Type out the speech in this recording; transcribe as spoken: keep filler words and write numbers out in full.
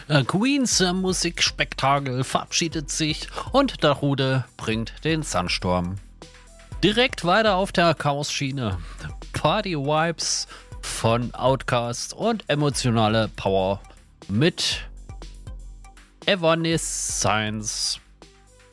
Äh, Queens äh, Musikspektakel verabschiedet sich und Darude bringt den Sunstorm. Direkt weiter auf der Chaos-Schiene. Party Vibes von Outkast und emotionale Power mit Evanescence.